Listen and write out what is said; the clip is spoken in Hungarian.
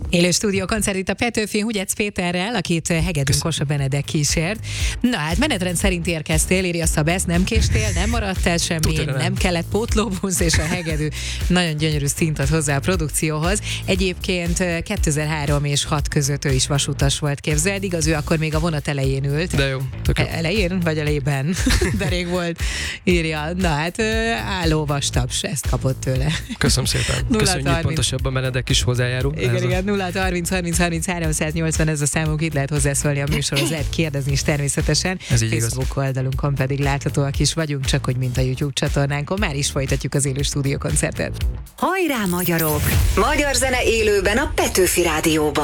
Élő stúdiókoncert itt a Petőfi Hugyec Péterrel, akit Hegedűn Kósa Benedek kísért. Na hát menetrend szerint érkeztél, írja Szabesz, nem késtél, nem maradtál semmi, nem kellett pótlóbusz, és a hegedű nagyon gyönyörű szint ad hozzá a produkcióhoz. Egyébként 2003 és 6 között ő is vasutas volt, képzeld, igaz, ő akkor még a vonat elején ült. De jó, tök jó. Elején vagy elejében? De rég volt, írja. Na hát álló vastaps, ezt kapott tőle. Köszönöm szépen. Köszönjük, pontosabban Benedek is hozzájárul. Igen, 0-30-30-30-300-80 ez a számunk, itt lehet hozzászólni a műsorhoz, lehet kérdezni is természetesen. Facebook oldalunkon pedig láthatóak is vagyunk, csak hogy mint a YouTube csatornánkon. Már is folytatjuk az élő stúdiókoncertet. Hajrá magyarok! Magyar zene élőben a Petőfi Rádióban.